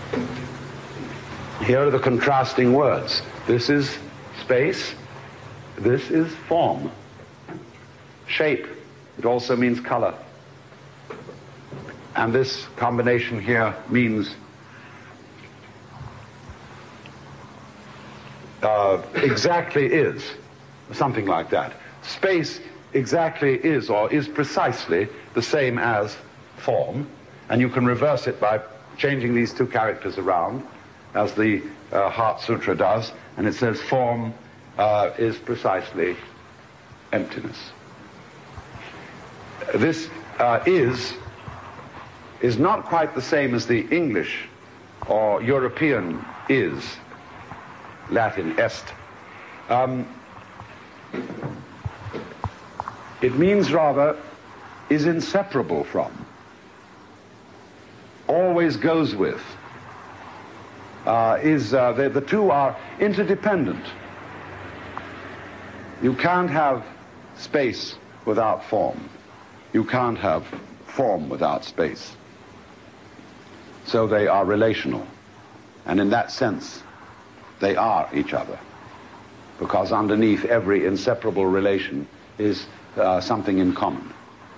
Here are the contrasting words. This is space. This is form. Shape. It also means color. And this combination here means exactly is, something like that. Space exactly is, or is precisely the same as form, and you can reverse it by changing these two characters around, as the Heart Sutra does, and it says form is precisely emptiness. This is not quite the same as the English or European is, Latin est. It means rather is inseparable from, always goes with, the two are interdependent. You can't have space without form. You can't have form without space. So they are relational. And in that sense, they are each other. Because underneath every inseparable relation is something in common.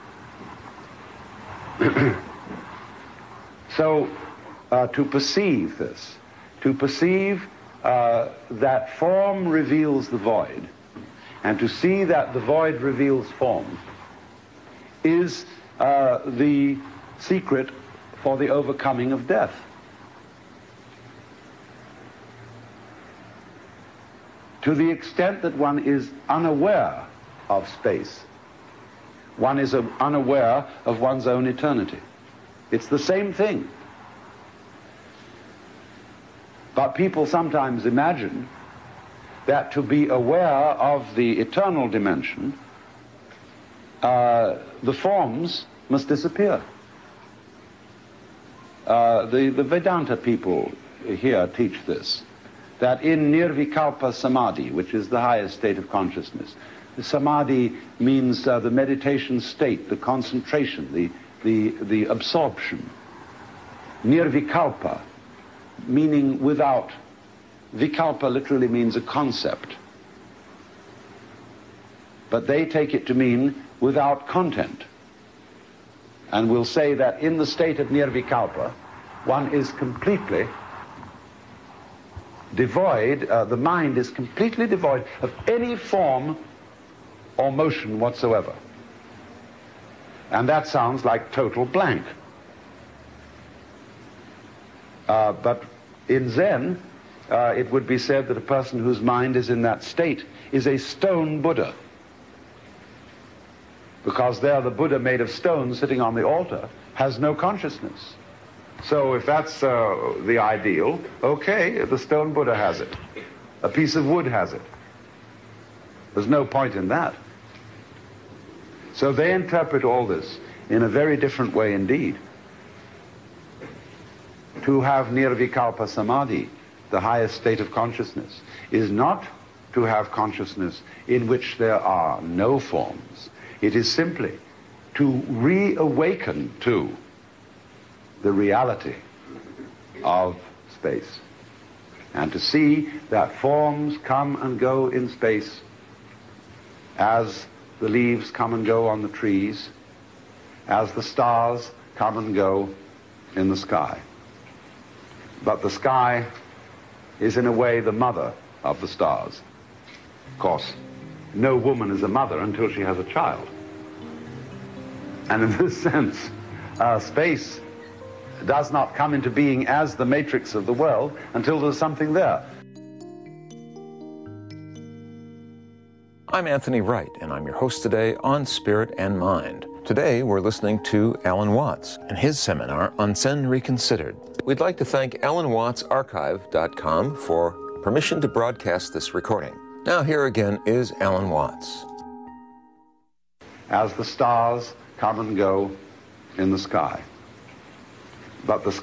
So to perceive this, to perceive that form reveals the void, and to see that the void reveals form, is the secret for the overcoming of death. To the extent that one is unaware of space, one is unaware of one's own eternity. It's the same thing. But people sometimes imagine that to be aware of the eternal dimension, the forms must disappear. The Vedanta people here teach this, that in Nirvikalpa Samadhi, which is the highest state of consciousness, the Samadhi means the meditation state, the concentration, the absorption. Nirvikalpa, meaning without. Vikalpa literally means a concept. But they take it to mean without content. And will say that in the state of Nirvikalpa, one is completely devoid, the mind is completely devoid of any form or motion whatsoever. And that sounds like total blank. But in Zen, it would be said that a person whose mind is in that state is a stone Buddha. Because there the Buddha made of stone sitting on the altar has no consciousness. So if that's the ideal, okay, the stone Buddha has it. A piece of wood has it. There's no point in that. So they interpret all this in a very different way indeed. To have Nirvikalpa Samadhi, the highest state of consciousness, is not to have consciousness in which there are no forms. It is simply to reawaken to the reality of space, and to see that forms come and go in space as the leaves come and go on the trees, as the stars come and go in the sky. But the sky is in a way the mother of the stars. Of course, no woman is a mother until she has a child. And in this sense, space does not come into being as the matrix of the world until there's something there. I'm Anthony Wright, and I'm your host today on Spirit and Mind. Today, we're listening to Alan Watts and his seminar on Zen Reconsidered. We'd like to thank AlanWattsArchive.com for permission to broadcast this recording. Now, here again is Alan Watts. As the stars come and go in the sky. But the